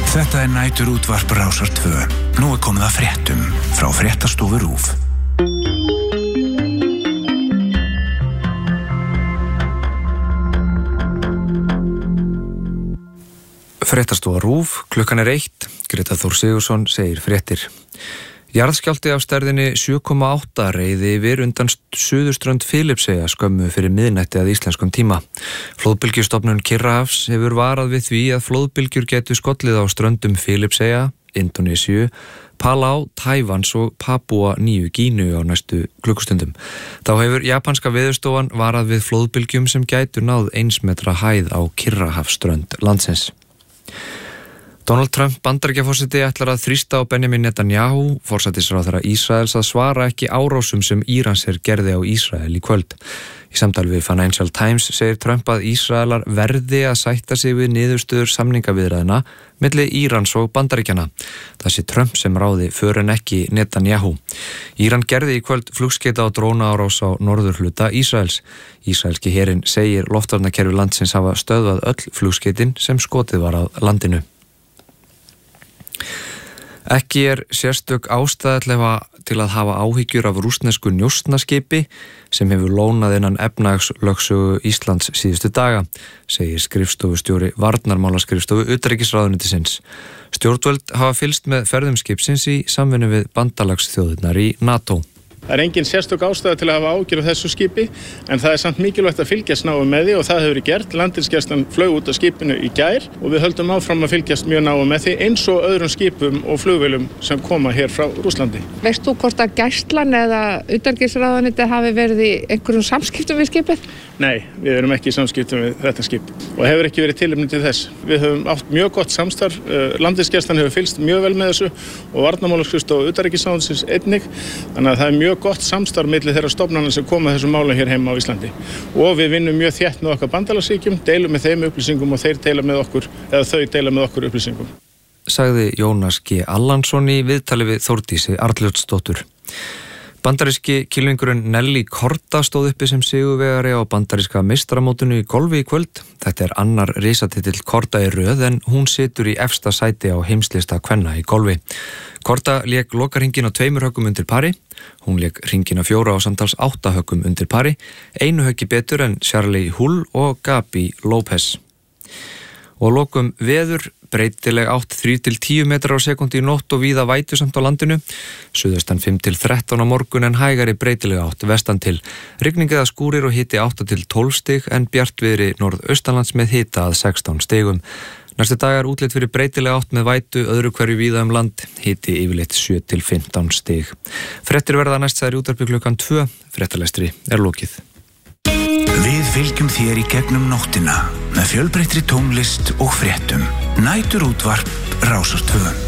Þetta nætur útvarp Rásar 2. Nú komið að fréttum frá fréttastofu RÚV. Fréttastofa RÚV, klukkan 1, Greta Þór Sigurðsson segir fréttir. Jarðskjálfti af stærðinni 7,8 reiði yfir undan suðurströnd Filippseyja skömmu fyrir miðnætti að íslenskum tíma. Flóðbylgjustofnun Kyrrahafs hefur varað við því að flóðbylgjur gætu skollið á ströndum Filippseyja, Indónesíu, Palau, Taívans og Papúa Nýju Gínu á næstu klukkustundum. Þá hefur japanska veðurstofan varað við flóðbylgjum sem gætu náð 1 metra hæð á Kyrrahafsströnd landsins. Donald Trump Bandaríkjaforseti ætlar að þrýsta á Benjamin Netanyahu, forsætisráðherra Ísraels, að svara ekki árásum sem Íransher gerði á Ísrael í kvöld. Í samtali við Financial Times segir Trump að Ísraelar verði að sætta sig við niðurstöður samningaviðræðna milli Írans og Bandaríkjanna. Það sé Trump sem ráði för en ekki Netanyahu. Íran gerði í kvöld flugskeita og drónaárás á norðurhluta Ísraels. Ísraelski herinn segir loftvarnakerfi landsins hafa stöðvað öll flugskeitin sem skotið var að landinu. Ekki sérstök ástæða til að hafa áhyggjur af rússnesku njósnaskipi sem hefur lónað innan efnahagslögsögu Íslands síðustu daga, segir skrifstofustjóri varnarmálaskrifstofu utanríkisráðuneytisins. Stjórnvöld hafa fylgst með ferðum skipsins í samvinnu við bandalagsþjóðirnar í NATO. Það engin sérstök ástæða til að hafa áhyggjur af þessu skipi, en það samt mikilvægt að fylgjast náið með því og það hefur verið gert. Landhelgisgæslan flaug út af skipinu í gær og við höldum áfram að fylgjast mjög náið með því eins og öðrum skipum og flugvélum sem koma hér frá Rússlandi. Veist þú hvort að gæslan eða utanríkisráðuneytið hafi verið í einhverjum samskiptum við skipið? Nei, við erum ekki í samskiptum við þetta skip og hefur ekki verið tilefni til þess. Við höfum átt mjög gott samstarf, Landhelgisgæslan hefur fylgst mjög vel með þessu og varnarmálaskrifstofa utanríkisráðuneytisins einnig, þannig að það er mjög gott samstarf milli þeirra stofnana sem koma þessum málum hér heima á Íslandi. Og við vinnum mjög þétt með okkar bandalagsríkjum, deilum með þeim upplýsingum og þeir deila með okkur, eða þau deila með okkur upplýsingum. Sagði Jónas G. Allansson í viðtali við Þórdísi Arnljótsdóttur. Bandaríski kylfingurinn Nelly Korda stóð uppi sem sigurvegari á bandaríska meistaramótinu í golfi í kvöld. Þetta annar risatitill Korda í röð en hún situr í efsta sæti á heimslista kvenna í golfi. Korda lék lokarhringinn á 2 höggum undir pari. Hún lék hringinn á 4 á samtals 8 höggum undir pari. 1 höggi betur en Charlie Hull og Gabi Lopez. Og lokum veður, breytileg átt 3-10 metrar á sekúndu í nótt og víða vætusamt á landinu. Suðaustan 5-13 á morgun en hægari breytileg átt vestan til. Rigning eða skúrir og hiti 8-12 stig en bjartviðri norðaustanlands með hita að 16 stigum. Næstu dagar útlit fyrir breytileg átt með vætu öðru hverju víða land, hiti yfirleitt 7-15 stig. Fréttir verða næst særi útvarpi klukkan 2, fréttalestri lokið. Við fylgjum þér í gegnum nóttina með fjölbreyttri tónlist og fréttum. Nætur útvarp Rásar 2.